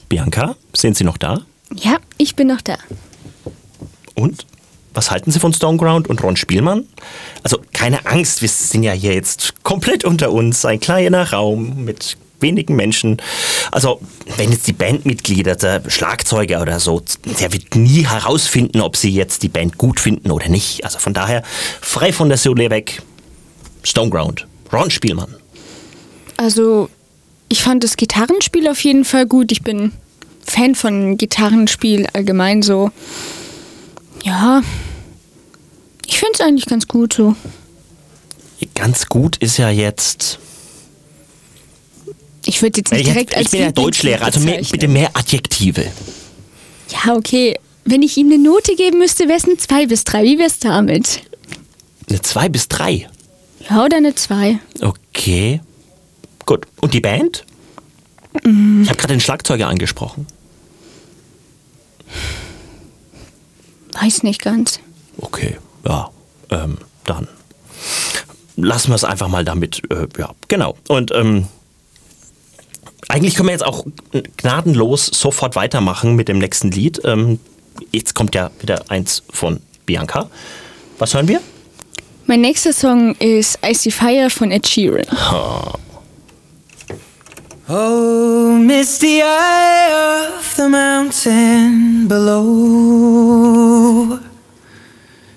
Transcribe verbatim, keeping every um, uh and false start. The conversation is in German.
Bianca, sind Sie noch da? Ja, ich bin noch da. Und? Was halten Sie von Stoneground und Ron Spielmann? Also keine Angst, wir sind ja hier jetzt komplett unter uns. Ein kleiner Raum mit wenigen Menschen. Also wenn jetzt die Bandmitglieder, der Schlagzeuger oder so, der wird nie herausfinden, ob sie jetzt die Band gut finden oder nicht. Also von daher frei von der Sohle weg. Stoneground, Ron Spielmann. Also ich fand das Gitarrenspiel auf jeden Fall gut. Ich bin Fan von Gitarrenspiel allgemein so. Ja, ich finde es eigentlich ganz gut so. Ganz gut ist ja jetzt... Ich würde jetzt nicht ich, direkt ich als Ich bin ja Deutschlehrer, also mehr, bitte mehr Adjektive. Ja, okay. Wenn ich ihm eine Note geben müsste, wäre es eine zwei bis drei. Wie wär's damit? Eine zwei bis drei? Ja, oder eine zwei. Okay. Gut. Und die Band? Mm. Ich habe gerade den Schlagzeuger angesprochen. Weiß nicht ganz. Okay, ja, ähm, dann lassen wir es einfach mal damit, äh, ja, genau. Und ähm, eigentlich können wir jetzt auch gnadenlos sofort weitermachen mit dem nächsten Lied. Ähm, jetzt kommt ja wieder eins von Bianca. Was hören wir? Mein nächster Song ist Icy Fire von Ed Sheeran. Oh. Oh, misty eye of the mountain below.